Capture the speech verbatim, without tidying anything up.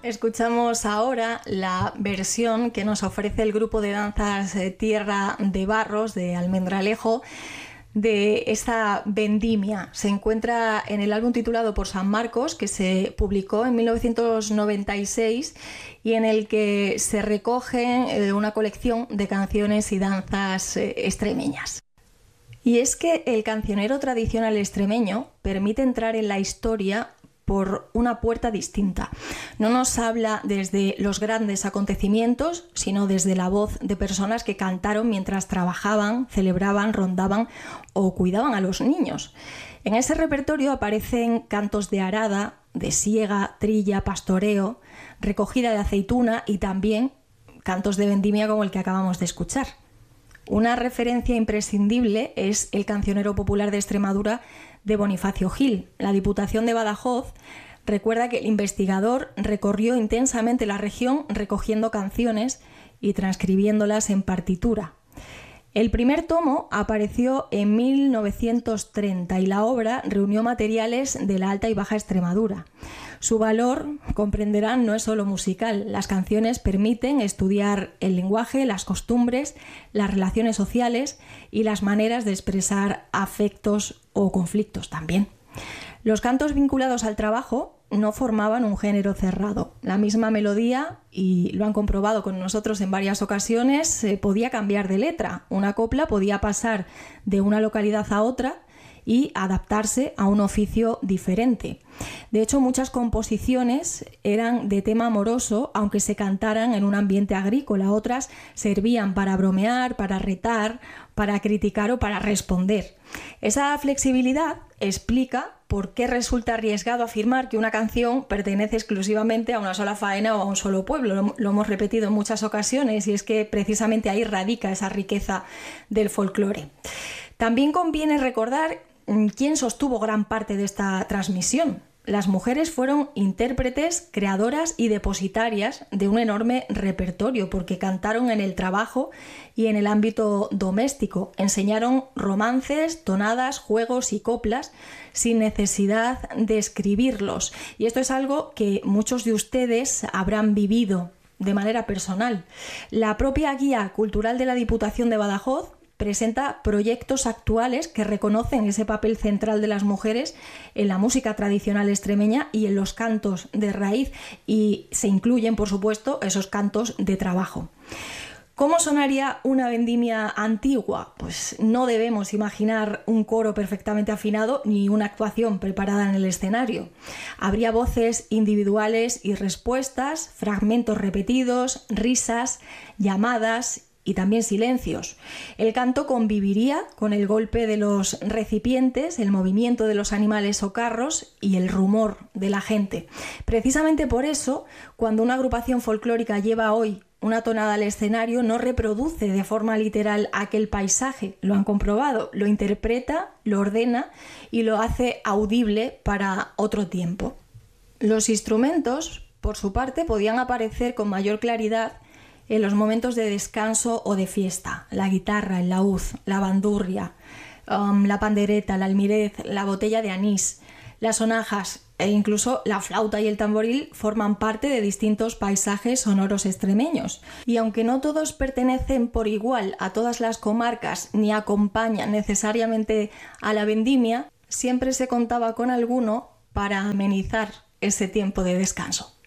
Escuchamos ahora la versión que nos ofrece el grupo de danzas Tierra de Barros de Almendralejo de esta vendimia. Se encuentra en el álbum titulado Por San Marcos, que se publicó en mil novecientos noventa y seis y en el que se recoge una colección de canciones y danzas extremeñas. Y es que el cancionero tradicional extremeño permite entrar en la historia por una puerta distinta. No nos habla desde los grandes acontecimientos, sino desde la voz de personas que cantaron mientras trabajaban, celebraban, rondaban o cuidaban a los niños. En ese repertorio aparecen cantos de arada, de siega, trilla, pastoreo, recogida de aceituna y también cantos de vendimia como el que acabamos de escuchar. Una referencia imprescindible es el cancionero popular de Extremadura de Bonifacio Gil. La Diputación de Badajoz recuerda que el investigador recorrió intensamente la región recogiendo canciones y transcribiéndolas en partitura. El primer tomo apareció en mil novecientos treinta y la obra reunió materiales de la Alta y Baja Extremadura. Su valor, comprenderán, no es solo musical. Las canciones permiten estudiar el lenguaje, las costumbres, las relaciones sociales y las maneras de expresar afectos o conflictos también. Los cantos vinculados al trabajo no formaban un género cerrado. La misma melodía, y lo han comprobado con nosotros en varias ocasiones, eh, podía cambiar de letra. Una copla podía pasar de una localidad a otra y adaptarse a un oficio diferente. De hecho, muchas composiciones eran de tema amoroso, aunque se cantaran en un ambiente agrícola. Otras servían para bromear, para retar, para criticar o para responder. Esa flexibilidad explica por qué resulta arriesgado afirmar que una canción pertenece exclusivamente a una sola faena o a un solo pueblo. Lo, lo hemos repetido en muchas ocasiones y es que precisamente ahí radica esa riqueza del folclore. También conviene recordar quién sostuvo gran parte de esta transmisión. Las mujeres fueron intérpretes, creadoras y depositarias de un enorme repertorio porque cantaron en el trabajo y en el ámbito doméstico. Enseñaron romances, tonadas, juegos y coplas sin necesidad de escribirlos. Y esto es algo que muchos de ustedes habrán vivido de manera personal. La propia Guía Cultural de la Diputación de Badajoz presenta proyectos actuales que reconocen ese papel central de las mujeres en la música tradicional extremeña y en los cantos de raíz, y se incluyen, por supuesto, esos cantos de trabajo. ¿Cómo sonaría una vendimia antigua? Pues no debemos imaginar un coro perfectamente afinado ni una actuación preparada en el escenario. Habría voces individuales y respuestas, fragmentos repetidos, risas, llamadas y también silencios. El canto conviviría con el golpe de los recipientes, el movimiento de los animales o carros y el rumor de la gente. Precisamente por eso, cuando una agrupación folclórica lleva hoy una tonada al escenario, no reproduce de forma literal aquel paisaje, lo han comprobado, lo interpreta, lo ordena y lo hace audible para otro tiempo. Los instrumentos, por su parte, podían aparecer con mayor claridad en los momentos de descanso o de fiesta. La guitarra, el laúd, la bandurria, um, la pandereta, el almirez, la botella de anís, las sonajas e incluso la flauta y el tamboril forman parte de distintos paisajes sonoros extremeños. Y aunque no todos pertenecen por igual a todas las comarcas ni acompañan necesariamente a la vendimia, siempre se contaba con alguno para amenizar ese tiempo de descanso.